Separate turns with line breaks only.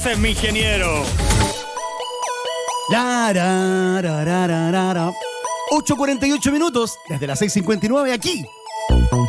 Ese es mi ingeniero.
8:48 minutos, desde las 6:59 aquí